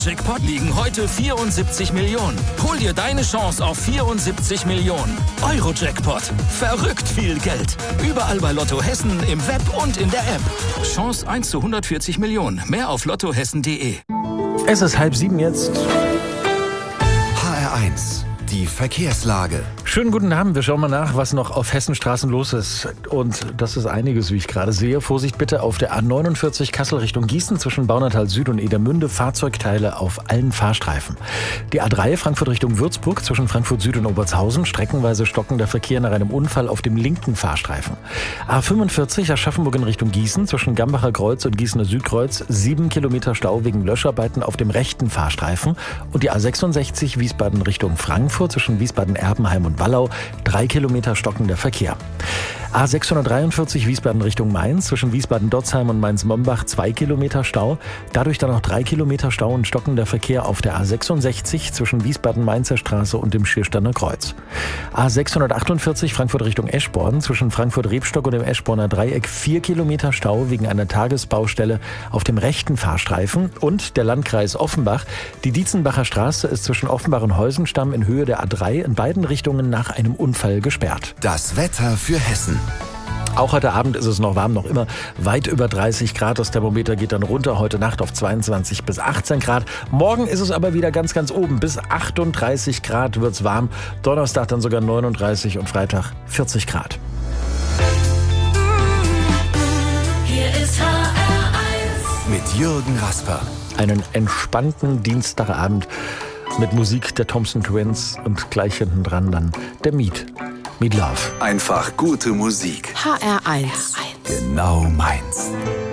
Jackpot liegen heute 74 Millionen. Hol dir deine Chance auf 74 Millionen. Euro-Jackpot. Verrückt viel Geld. Überall bei Lotto Hessen, im Web und in der App. Chance 1 zu 140 Millionen. Mehr auf lottohessen.de. Es ist 6:30 jetzt. HR1, die Verkehrslage. Schönen guten Abend. Wir schauen mal nach, was noch auf Hessenstraßen los ist. Und das ist einiges, wie ich gerade sehe. Vorsicht bitte auf der A49 Kassel Richtung Gießen zwischen Baunatal Süd und Edermünde. Fahrzeugteile auf allen Fahrstreifen. Die A3 Frankfurt Richtung Würzburg zwischen Frankfurt Süd und Obertshausen. Streckenweise stockender Verkehr nach einem Unfall auf dem linken Fahrstreifen. A45 Aschaffenburg in Richtung Gießen zwischen Gambacher Kreuz und Gießener Südkreuz. 7 Kilometer Stau wegen Löscharbeiten auf dem rechten Fahrstreifen. Und die A66 Wiesbaden Richtung Frankfurt zwischen Wiesbaden-Erbenheim und Wallau, 3 Kilometer stockender Verkehr. A643 Wiesbaden Richtung Mainz zwischen Wiesbaden-Dotzheim und Mainz-Mombach 2 Kilometer Stau. Dadurch dann noch 3 Kilometer Stau und stockender Verkehr auf der A66 zwischen Wiesbaden-Mainzer Straße und dem Schiersteiner Kreuz. A648 Frankfurt Richtung Eschborn zwischen Frankfurt-Rebstock und dem Eschborner Dreieck 4 Kilometer Stau wegen einer Tagesbaustelle auf dem rechten Fahrstreifen. Und der Landkreis Offenbach. Die Dietzenbacher Straße ist zwischen Offenbach und Heusenstamm in Höhe der A3 in beiden Richtungen nach einem Unfall gesperrt. Das Wetter für Hessen. Auch heute Abend ist es noch warm, noch immer weit über 30 Grad. Das Thermometer geht dann runter, heute Nacht auf 22 bis 18 Grad. Morgen ist es aber wieder ganz, ganz oben. Bis 38 Grad wird's warm. Donnerstag dann sogar 39 und Freitag 40 Grad. Hier ist HR1 Mit Jürgen Rasper. Einen entspannten Dienstagabend mit Musik der Thompson Twins und gleich hinten dran dann der Meat Love. Einfach gute Musik. HR1 Genau meins.